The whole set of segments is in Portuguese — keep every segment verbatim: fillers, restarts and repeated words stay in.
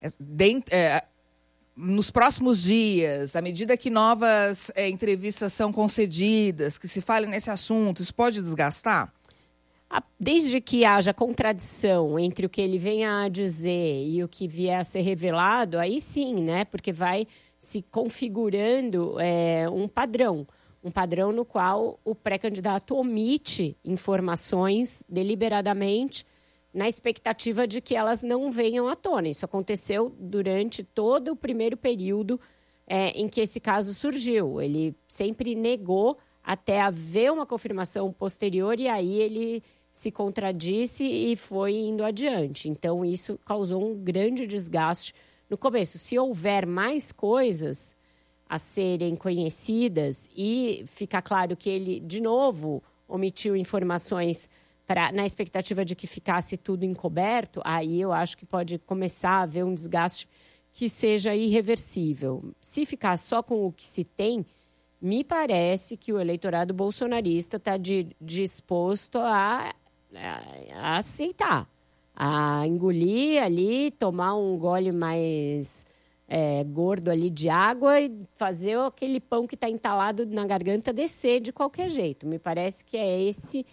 Dentro, é, nos próximos dias, à medida que novas é, entrevistas são concedidas, que se fale nesse assunto, isso pode desgastar? Desde que haja contradição entre o que ele venha a dizer e o que vier a ser revelado, aí sim, né? Porque vai se configurando é, um padrão. Um padrão no qual o pré-candidato omite informações deliberadamente na expectativa de que elas não venham à tona. Isso aconteceu durante todo o primeiro período é, em que esse caso surgiu. Ele sempre negou até haver uma confirmação posterior e aí ele se contradisse e foi indo adiante. Então, isso causou um grande desgaste no começo. Se houver mais coisas a serem conhecidas e ficar claro que ele, de novo, omitiu informações pra, na expectativa de que ficasse tudo encoberto, aí eu acho que pode começar a haver um desgaste que seja irreversível. Se ficar só com o que se tem, me parece que o eleitorado bolsonarista está disposto a, a, a aceitar, a engolir ali, tomar um gole mais é, gordo ali de água e fazer aquele pão que está entalado na garganta descer de qualquer jeito. Me parece que é esse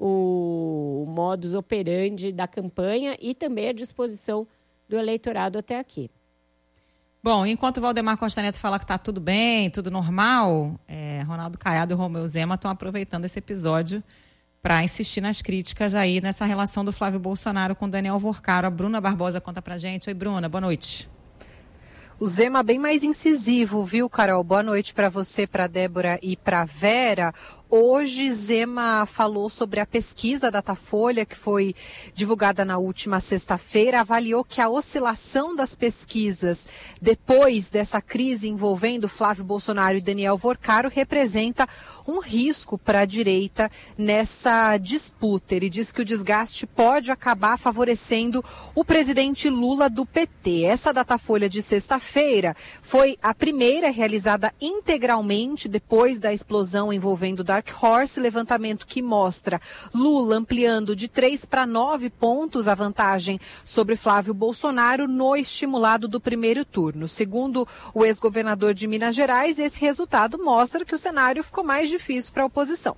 o modus operandi da campanha e também a disposição do eleitorado até aqui. Bom, enquanto o Valdemar Costa Neto fala que está tudo bem, tudo normal, é, Ronaldo Caiado e Romeu Zema estão aproveitando esse episódio para insistir nas críticas aí nessa relação do Flávio Bolsonaro com Daniel Worcaro. A Bruna Barbosa conta pra gente. Oi, Bruna, boa noite. O Zema bem mais incisivo, viu, Carol? Boa noite para você, para Débora e para Vera. Hoje, Zema falou sobre a pesquisa Datafolha, que foi divulgada na última sexta-feira, avaliou que a oscilação das pesquisas depois dessa crise envolvendo Flávio Bolsonaro e Daniel Worcaro representa um risco para a direita nessa disputa. Ele diz que o desgaste pode acabar favorecendo o presidente Lula do P T. Essa Datafolha de sexta-feira foi a primeira realizada integralmente depois da explosão envolvendo Dark Horse, levantamento que mostra Lula ampliando de três para nove pontos a vantagem sobre Flávio Bolsonaro no estimulado do primeiro turno. Segundo o ex-governador de Minas Gerais, esse resultado mostra que o cenário ficou mais difícil para a oposição.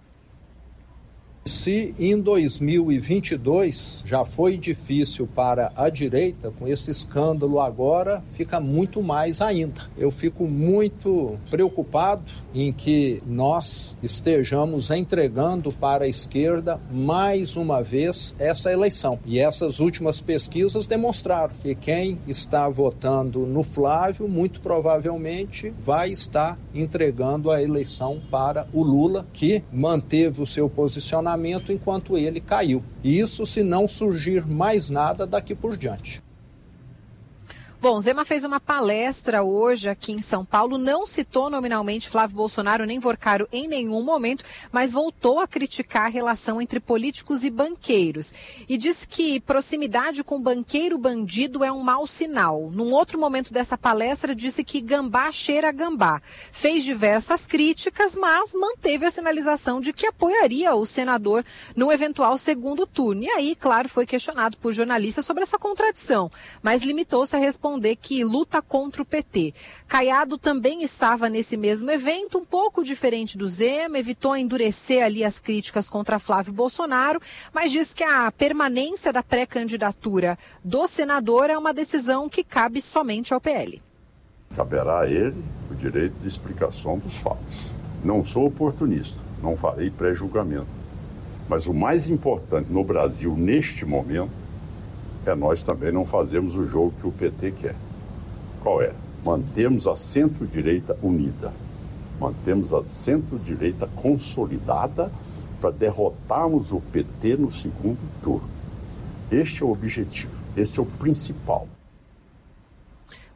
Se em dois mil e vinte e dois já foi difícil para a direita, com esse escândalo agora fica muito mais ainda. Eu fico muito preocupado em que nós estejamos entregando para a esquerda mais uma vez essa eleição. E essas últimas pesquisas demonstraram que quem está votando no Flávio muito provavelmente vai estar entregando a eleição para o Lula, que manteve o seu posicionamento enquanto ele caiu. Isso se não surgir mais nada daqui por diante. Bom, Zema fez uma palestra hoje aqui em São Paulo, não citou nominalmente Flávio Bolsonaro nem Worcaro em nenhum momento, mas voltou a criticar a relação entre políticos e banqueiros. E disse que proximidade com banqueiro bandido é um mau sinal. Num outro momento dessa palestra, disse que gambá cheira gambá. Fez diversas críticas, mas manteve a sinalização de que apoiaria o senador no eventual segundo turno. E aí, claro, foi questionado por jornalistas sobre essa contradição, mas limitou-se a responder que luta contra o P T. Caiado também estava nesse mesmo evento, um pouco diferente do Zema, evitou endurecer ali as críticas contra Flávio Bolsonaro, mas diz que a permanência da pré-candidatura do senador é uma decisão que cabe somente ao P L. Caberá a ele o direito de explicação dos fatos. Não sou oportunista, não farei pré-julgamento. Mas o mais importante no Brasil neste momento é nós também não fazermos o jogo que o P T quer. Qual é? Mantemos a centro-direita unida. Mantemos a centro-direita consolidada para derrotarmos o P T no segundo turno. Este é o objetivo, esse é o principal.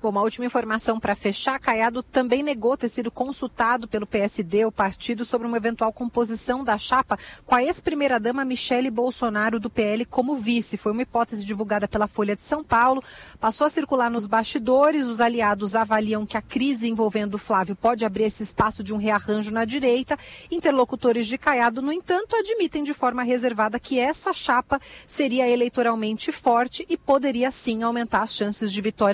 Bom, uma última informação para fechar. Caiado também negou ter sido consultado pelo P S D, o partido, sobre uma eventual composição da chapa com a ex-primeira-dama Michele Bolsonaro, do P L, como vice. Foi uma hipótese divulgada pela Folha de São Paulo, passou a circular nos bastidores. Os aliados avaliam que a crise envolvendo o Flávio pode abrir esse espaço de um rearranjo na direita. Interlocutores de Caiado, no entanto, admitem de forma reservada que essa chapa seria eleitoralmente forte e poderia sim aumentar as chances de vitória